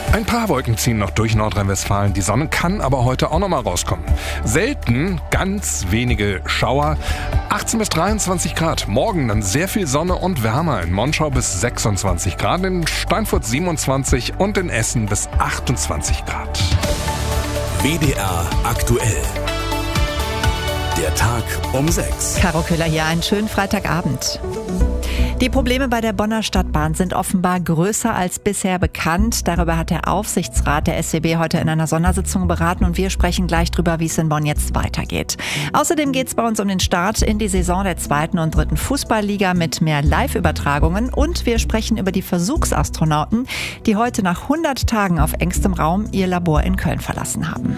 Ein paar Wolken ziehen noch durch Nordrhein-Westfalen. Die Sonne kann aber heute auch noch mal rauskommen. Selten ganz wenige Schauer. 18 bis 23 Grad. Morgen dann sehr viel Sonne und wärmer. In Monschau bis 26 Grad, in Steinfurt 27 und in Essen bis 28 Grad. WDR aktuell. Der Tag um 6. Caro Köhler hier, einen schönen Freitagabend. Die Probleme bei der Bonner Stadtbahn sind offenbar größer als bisher bekannt. Darüber hat der Aufsichtsrat der SWB heute in einer Sondersitzung beraten und wir sprechen gleich drüber, wie es in Bonn jetzt weitergeht. Außerdem geht es bei uns um den Start in die Saison der 2. und 3. Fußballliga mit mehr Live-Übertragungen und wir sprechen über die Versuchsastronauten, die heute nach 100 Tagen auf engstem Raum ihr Labor in Köln verlassen haben.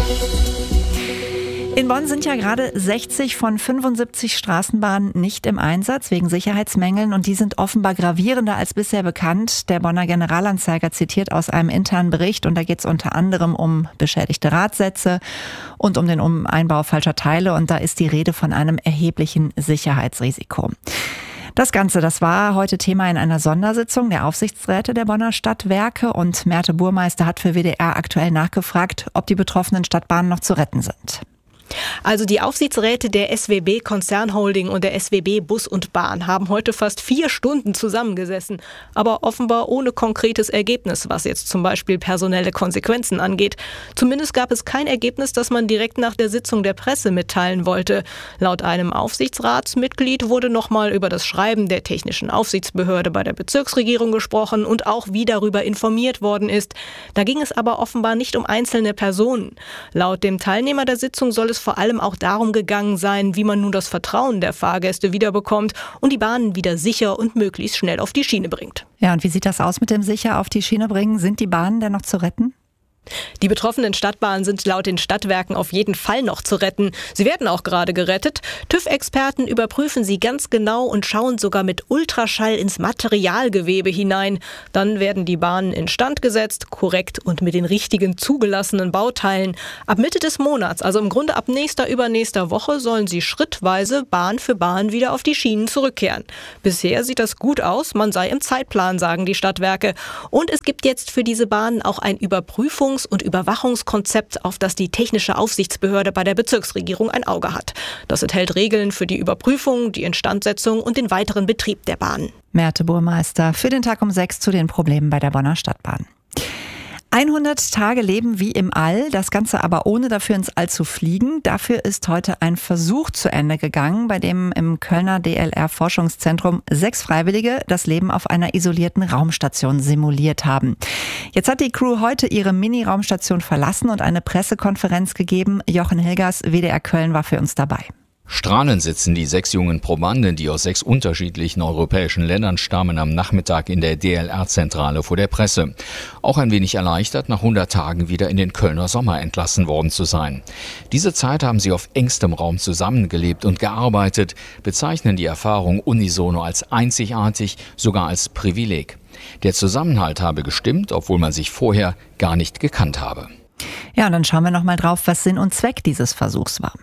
In Bonn sind ja gerade 60 von 75 Straßenbahnen nicht im Einsatz wegen Sicherheitsmängeln und die sind offenbar gravierender als bisher bekannt. Der Bonner Generalanzeiger zitiert aus einem internen Bericht und da geht es unter anderem um beschädigte Radsätze und um den Einbau falscher Teile und da ist die Rede von einem erheblichen Sicherheitsrisiko. Das Ganze, das war heute Thema in einer Sondersitzung der Aufsichtsräte der Bonner Stadtwerke und Merte Burmeister hat für WDR aktuell nachgefragt, ob die betroffenen Stadtbahnen noch zu retten sind. Also die Aufsichtsräte der SWB Konzernholding und der SWB Bus und Bahn haben heute fast 4 Stunden zusammengesessen, aber offenbar ohne konkretes Ergebnis, was jetzt zum Beispiel personelle Konsequenzen angeht. Zumindest gab es kein Ergebnis, das man direkt nach der Sitzung der Presse mitteilen wollte. Laut einem Aufsichtsratsmitglied wurde nochmal über das Schreiben der technischen Aufsichtsbehörde bei der Bezirksregierung gesprochen und auch wie darüber informiert worden ist. Da ging es aber offenbar nicht um einzelne Personen. Laut dem Teilnehmer der Sitzung soll es vor allem auch darum gegangen sein, wie man nun das Vertrauen der Fahrgäste wiederbekommt und die Bahnen wieder sicher und möglichst schnell auf die Schiene bringt. Ja, und wie sieht das aus mit dem sicher auf die Schiene bringen? Sind die Bahnen denn noch zu retten? Die betroffenen Stadtbahnen sind laut den Stadtwerken auf jeden Fall noch zu retten. Sie werden auch gerade gerettet. TÜV-Experten überprüfen sie ganz genau und schauen sogar mit Ultraschall ins Materialgewebe hinein. Dann werden die Bahnen instand gesetzt, korrekt und mit den richtigen zugelassenen Bauteilen. Ab Mitte des Monats, also im Grunde ab übernächster Woche, sollen sie schrittweise Bahn für Bahn wieder auf die Schienen zurückkehren. Bisher sieht das gut aus, man sei im Zeitplan, sagen die Stadtwerke. Und es gibt jetzt für diese Bahnen auch ein Überprüfungs- und Überwachungskonzept, auf das die technische Aufsichtsbehörde bei der Bezirksregierung ein Auge hat. Das enthält Regeln für die Überprüfung, die Instandsetzung und den weiteren Betrieb der Bahn. Merte Burmeister für den Tag um 6 zu den Problemen bei der Bonner Stadtbahn. 100 Tage leben wie im All, das Ganze aber ohne dafür ins All zu fliegen. Dafür ist heute ein Versuch zu Ende gegangen, bei dem im Kölner DLR-Forschungszentrum 6 Freiwillige das Leben auf einer isolierten Raumstation simuliert haben. Jetzt hat die Crew heute ihre Mini-Raumstation verlassen und eine Pressekonferenz gegeben. Jochen Hilgers, WDR Köln, war für uns dabei. Strahlend sitzen die 6 jungen Probanden, die aus 6 unterschiedlichen europäischen Ländern stammen, am Nachmittag in der DLR-Zentrale vor der Presse. Auch ein wenig erleichtert, nach 100 Tagen wieder in den Kölner Sommer entlassen worden zu sein. Diese Zeit haben sie auf engstem Raum zusammengelebt und gearbeitet, bezeichnen die Erfahrung unisono als einzigartig, sogar als Privileg. Der Zusammenhalt habe gestimmt, obwohl man sich vorher gar nicht gekannt habe. Ja, und dann schauen wir noch mal drauf, was Sinn und Zweck dieses Versuchs war.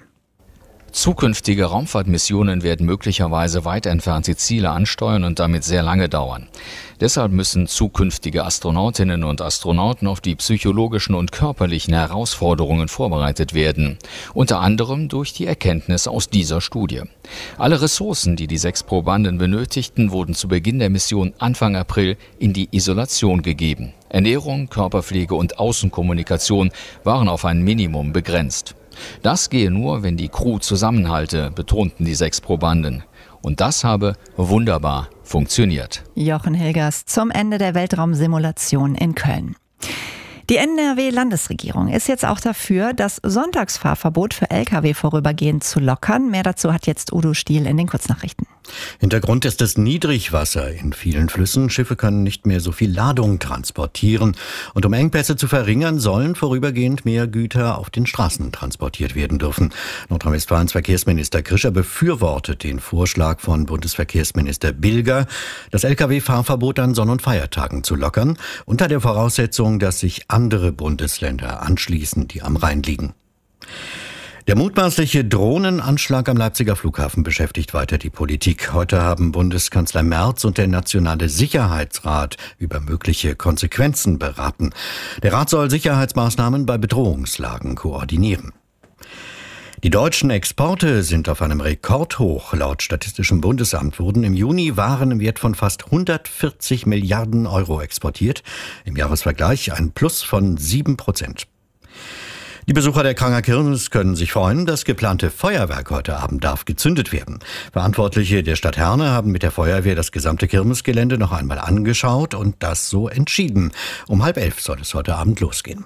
Zukünftige Raumfahrtmissionen werden möglicherweise weit entfernte Ziele ansteuern und damit sehr lange dauern. Deshalb müssen zukünftige Astronautinnen und Astronauten auf die psychologischen und körperlichen Herausforderungen vorbereitet werden. Unter anderem durch die Erkenntnis aus dieser Studie. Alle Ressourcen, die 6 Probanden benötigten, wurden zu Beginn der Mission Anfang April in die Isolation gegeben. Ernährung, Körperpflege und Außenkommunikation waren auf ein Minimum begrenzt. Das gehe nur, wenn die Crew zusammenhalte, betonten die 6 Probanden. Und das habe wunderbar funktioniert. Jochen Hilgers zum Ende der Weltraumsimulation in Köln. Die NRW-Landesregierung ist jetzt auch dafür, das Sonntagsfahrverbot für Lkw vorübergehend zu lockern. Mehr dazu hat jetzt Udo Stiel in den Kurznachrichten. Hintergrund ist das Niedrigwasser in vielen Flüssen. Schiffe können nicht mehr so viel Ladung transportieren. Und um Engpässe zu verringern, sollen vorübergehend mehr Güter auf den Straßen transportiert werden dürfen. Nordrhein-Westfalens Verkehrsminister Krischer befürwortet den Vorschlag von Bundesverkehrsminister Bilger, das Lkw-Fahrverbot an Sonn- und Feiertagen zu lockern, unter der Voraussetzung, dass sich andere Bundesländer anschließen, die am Rhein liegen. Der mutmaßliche Drohnenanschlag am Leipziger Flughafen beschäftigt weiter die Politik. Heute haben Bundeskanzler Merz und der Nationale Sicherheitsrat über mögliche Konsequenzen beraten. Der Rat soll Sicherheitsmaßnahmen bei Bedrohungslagen koordinieren. Die deutschen Exporte sind auf einem Rekordhoch. Laut Statistischem Bundesamt wurden im Juni Waren im Wert von fast 140 Milliarden Euro exportiert. Im Jahresvergleich ein Plus von 7%. Die Besucher der Kranger Kirmes können sich freuen, das geplante Feuerwerk heute Abend darf gezündet werden. Verantwortliche der Stadt Herne haben mit der Feuerwehr das gesamte Kirmesgelände noch einmal angeschaut und das so entschieden. Um 10:30 soll es heute Abend losgehen.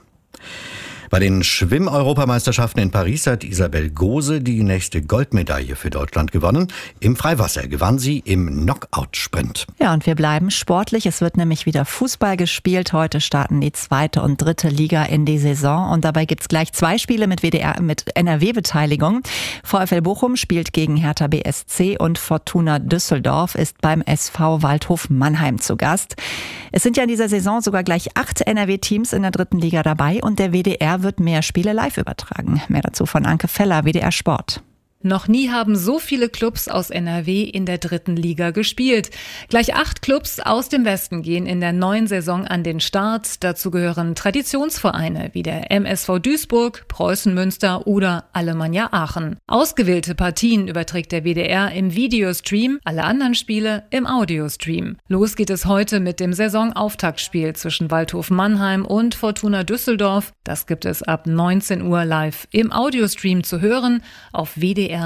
Bei den Schwimm-Europameisterschaften in Paris hat Isabel Gose die nächste Goldmedaille für Deutschland gewonnen. Im Freiwasser gewann sie im Knockout-Sprint. Ja, und wir bleiben sportlich. Es wird nämlich wieder Fußball gespielt. Heute starten die 2. und 3. Liga in die Saison. Und dabei gibt's gleich 2 Spiele mit NRW-Beteiligung. VfL Bochum spielt gegen Hertha BSC und Fortuna Düsseldorf ist beim SV Waldhof Mannheim zu Gast. Es sind ja in dieser Saison sogar gleich 8 NRW-Teams in der 3. Liga dabei und der WDR wird mehr Spiele live übertragen. Mehr dazu von Anke Feller, WDR Sport. Noch nie haben so viele Clubs aus NRW in der 3. Liga gespielt. Gleich 8 Clubs aus dem Westen gehen in der neuen Saison an den Start. Dazu gehören Traditionsvereine wie der MSV Duisburg, Preußen Münster oder Alemannia Aachen. Ausgewählte Partien überträgt der WDR im Videostream, alle anderen Spiele im Audiostream. Los geht es heute mit dem Saisonauftaktspiel zwischen Waldhof Mannheim und Fortuna Düsseldorf. Das gibt es ab 19 Uhr live im Audiostream zu hören auf WDR.de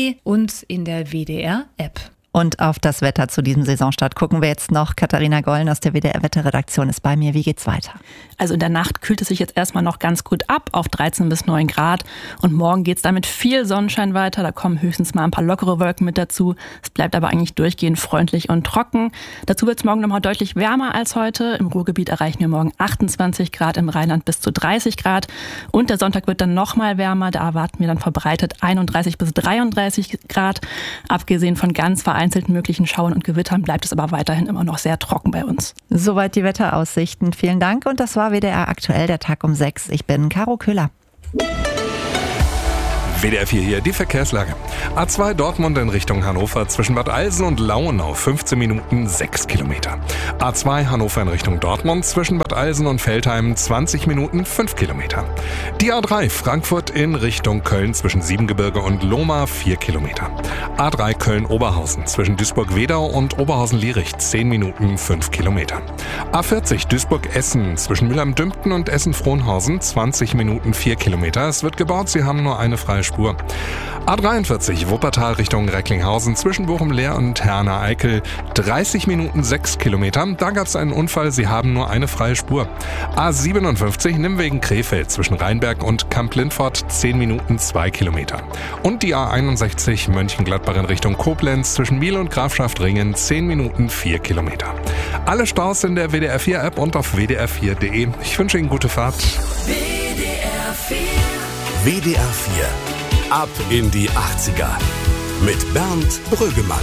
und in der WDR-App. Und auf das Wetter zu diesem Saisonstart gucken wir jetzt noch. Katharina Gollen aus der WDR-Wetterredaktion ist bei mir. Wie geht's weiter? Also in der Nacht kühlt es sich jetzt erstmal noch ganz gut ab auf 13 bis 9 Grad. Und morgen geht's dann mit viel Sonnenschein weiter. Da kommen höchstens mal ein paar lockere Wolken mit dazu. Es bleibt aber eigentlich durchgehend freundlich und trocken. Dazu wird's morgen nochmal deutlich wärmer als heute. Im Ruhrgebiet erreichen wir morgen 28 Grad, im Rheinland bis zu 30 Grad. Und der Sonntag wird dann nochmal wärmer. Da erwarten wir dann verbreitet 31 bis 33 Grad. Abgesehen von ganz vereinzelten möglichen Schauern und Gewittern bleibt es aber weiterhin immer noch sehr trocken bei uns. Soweit die Wetteraussichten. Vielen Dank und das war WDR aktuell, der Tag um 6. Ich bin Caro Köhler. WDR 4 hier, die Verkehrslage. A2 Dortmund in Richtung Hannover zwischen Bad Alsen und Lauenau 15 Minuten 6 Kilometer. A2 Hannover in Richtung Dortmund zwischen Bad Alsen und Veltheim 20 Minuten 5 Kilometer. Die A3 Frankfurt in Richtung Köln zwischen Siebengebirge und Lohmar 4 Kilometer. A3 Köln-Oberhausen zwischen Duisburg-Wedau und Oberhausen-Lierich 10 Minuten 5 Kilometer. A40 Duisburg-Essen zwischen Mülheim-Dümpten und Essen-Frohnhausen 20 Minuten 4 Kilometer. Es wird gebaut, sie haben nur eine freie Spur. A43 Wuppertal Richtung Recklinghausen zwischen Bochum-Leer und Herne-Eickel 30 Minuten 6 Kilometer. Da gab es einen Unfall, sie haben nur eine freie Spur. A57 Nimwegen-Krefeld zwischen Rheinberg und Kamp-Lindfort 10 Minuten 2 Kilometer. Und die A61 Mönchengladbach in Richtung Koblenz zwischen Miel und Grafschaft-Ringen 10 Minuten 4 Kilometer. Alle Staus in der WDR 4 App und auf wdr4.de. Ich wünsche Ihnen gute Fahrt. WDR 4. WDR 4. Ab in die 80er mit Bernd Brüggemann.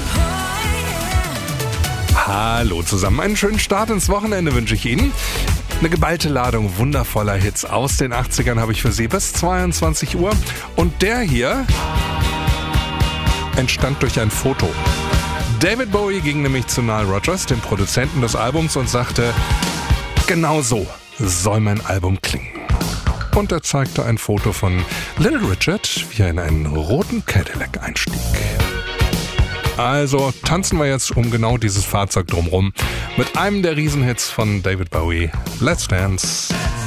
Hallo zusammen, einen schönen Start ins Wochenende wünsche ich Ihnen. Eine geballte Ladung wundervoller Hits aus den 80ern habe ich für Sie bis 22 Uhr. Und der hier entstand durch ein Foto. David Bowie ging nämlich zu Nile Rodgers, dem Produzenten des Albums, und sagte, genau so soll mein Album klingen. Und er zeigte ein Foto von Little Richard, wie er in einen roten Cadillac einstieg. Also tanzen wir jetzt um genau dieses Fahrzeug drumherum mit einem der Riesenhits von David Bowie. Let's Dance.